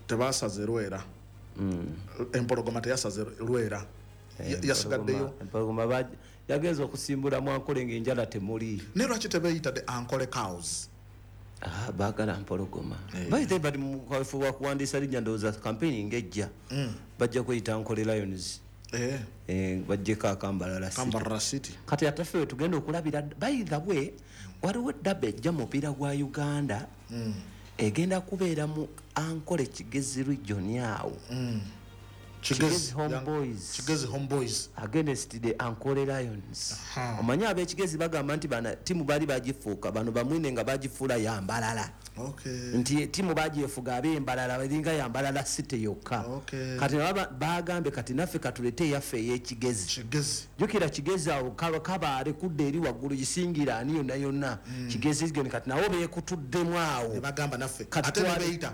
tebasaze Lwera empologoma teyasaze Lwera yasigaddeyo empologoma yagenza okusimbula Mwankole ng'enjala temuli ne lwaki tebeyita the Ankole cows baagala mpologoma bayite bali mu kafuwa kuwandiisa linnya ndowooza campaign ngejja bajja kweyita Ankole Lions bajjeko Kambarara City kati ataffe tugenda okulabira bayitha bwe waliwo eddabe ejja mupiira gwa Uganda egenda kubeera mu Ankole Kigezi region awo Kigezi Homeboys against the Ankole Lions. Omanyi ab'Ekigezi bagamba nti bana timu bali bagifuuka bano bamwine nga bagifuula yambalala. Nti timu bagyefuga ab'embalala balinga yambalala City yokka. Kati bagambe kati naffe katulete yaffe ey'Ekigezi. Jukira Kigezi awo kabaale kudde eri waggulu gisingira ani yonna Kigezi gyo kati nawo beekutuddemu awo. Ne bagamba naffe ate ne beyita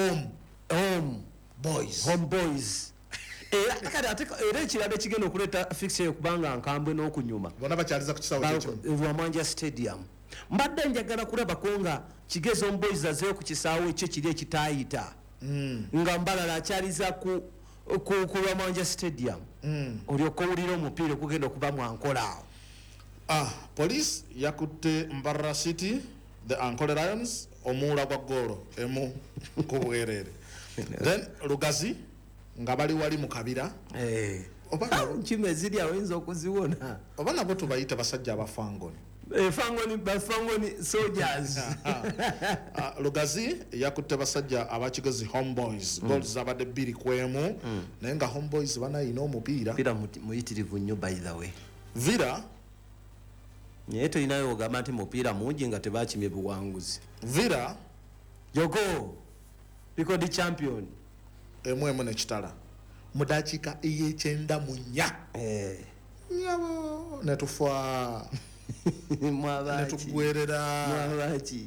Homeboys. Era ekirala ekigenda okuleeta fixture kubanga nkambwe n'okunyuma bona bakyaliza ku kisawo Lwamwanja Stadium mbadde njagala kulabako nga Kigezi Homeboys azeeyo ku kisaawo ekyo kiri ekitaayita nga mbalala akyaliza ku Lwamwanja Stadium olyoka owulira omupiira okugenda okuba Mwankole awo police yakutte Mbarara City the Ankole Lions omuwula gwa ggoolo emu ku bwereere then Lugazi nga bali wali mu kabira nkima eziri awinza okuziwona oba nabo tubayita basajja abafangoni bafangoni soldiers Lugazi yakutte basajja aba Kigezi Homeboys goals zabadde 2-1 naye nga Homeboys banayina omupiira muyitirivu nnyo by the way Villa naye toyinayo ogamba nti mupiira mungi nga tebakimye buwanguzi Villa Yogo record champion emu nekitala mu dakiika ey'ekyenda mu nnya nyabo netufa netugwerera mwabaki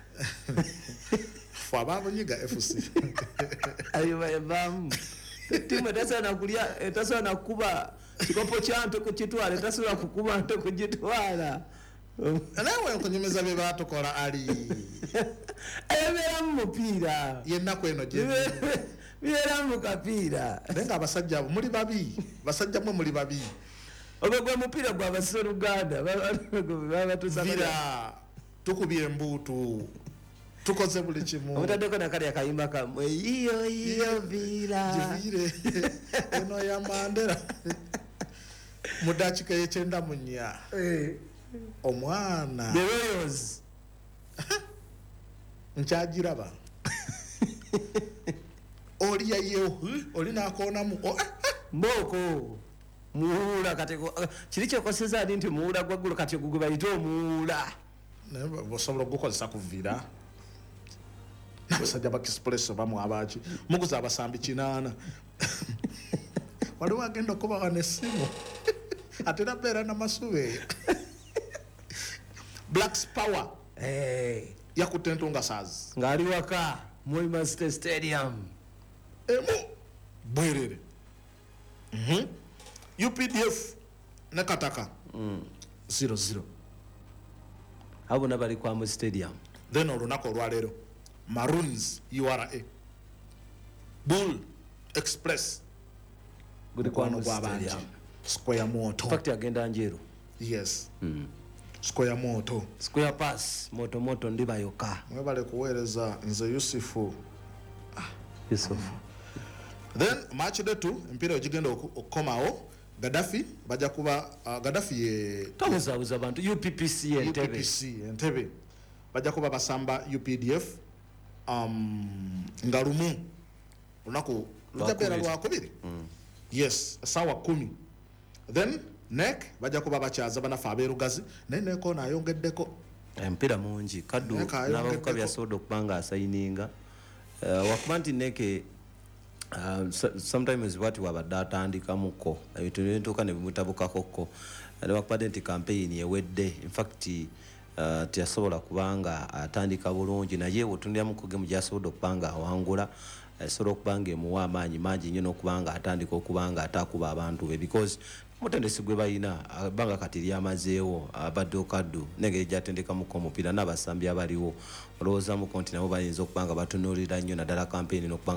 fa babonyiga FC ayo bamu timu etasana kulya etasana kuba kikopo kyanto kukitwala etasana kukuba nto kugitwala nawe okunyumeza be batokola ali ayebera mu mupiira yenna kweno je biyera mu kapiira nenga abasajja abo muli babi basajja mwe muli babi ogwe mupiira gwa basoro Uganda baba tusabira tukubye embutu tukoze buli kimu omutaddeko nakali akayimba kamwe iyo Villa jivire eno ya Mandela mu dakiika y'ekyenda mu nnya omwana the Royals nkyagiraba oli yayo oli nakonamu mboko muula kati kiri kyekoseza ali nti muula gwaggulu kati gugwe bayita omuula naye bosobola okugukozesa ku Villa n'abasajja ba Express bamu abaki muguza abasambi 8 waliwo agenda okubawa n'essimu ate nabeera n'amasube Blacks Power yakutte Ntunga Stars ng'ali waka Moi Stadium emu bwerere UPDF ne Kataka 0-0 abo nabali kwa mu stadium then olunaku olwaleero Maroons URA Bull Express guli kwa mu stadium Square Moto fact agenda Njeru yes Square Moto Square Pass moto ndiba yoka mwebale kuweereza nze Yusufu then match day 2 mpira ogigenda okukomawo Gaddafi bajja kuba Gaddafi ye tamuzabuza abantu UPPC Entebbe bajja kuba basamba UPDF nga lumu lunaku lujabeera lwakubiri yes sawa 10 then NEC bajja kuba bakyaza banafa abeerugazi naye neko nayongeddeko empira mungi kaddu n'abavuka byasobola okubanga asayininga wakuba nti NEC sometimes watu wabadde atandikamuko ebintu nebintuuka ne bimutabukakoko newakupadde nti campaign ewedde in fact tiyasobola kubanga atandika bulungi naye wotundiramuko gemu gyasobodde okubanga awangula esobola okubanga emuwa amaanyi mangi nnyo n'okubanga atandika okubanga atakuba abantu be because mutendesi gwe balina banga kati lyamazeewo abadde okaddu nengeri gyatendekamuko omupiira n'abasambi abaliwo olowoozamuko nti nabo bayinza okubanga batunuulira nnyo naddala campaign n'okubanga